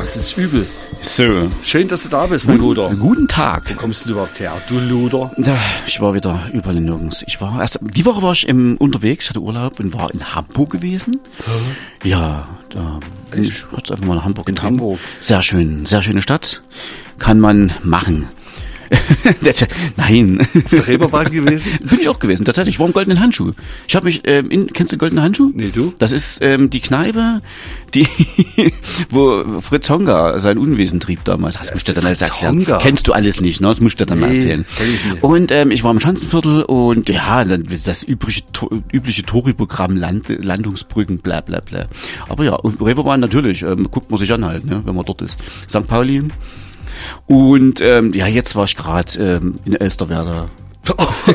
das ist übel. So. Schön, dass du da bist, mein Luder. Guten Tag. Wo kommst du überhaupt her, du Luder? Ja, ich war wieder überall und nirgends. Die Woche war ich unterwegs, hatte Urlaub und war in Hamburg gewesen. Ja, da bin ich kurz einfach mal nach Hamburg. In Hamburg. Sehr schöne Stadt. Kann man machen. Nein. Auf der Reeperbahn gewesen? Bin ich auch gewesen, tatsächlich. Ich war im Goldenen Handschuh. Ich habe mich, kennst du Goldenen Handschuh? Nee, du? Das ist die Kneipe, wo Fritz Honga sein Unwesen trieb damals. Das musst du dann alles erklären. Kennst du alles nicht, ne? Das musst du dann mal erzählen. Kenn ich nicht. Und ich war im Schanzenviertel und ja, das übliche Touri-Programm, Landungsbrücken, bla bla bla. Aber ja, und Reeperbahn natürlich, guckt man sich an halt, ne, wenn man dort ist. St. Pauli. Und ja, jetzt war ich gerade in Elsterwerda.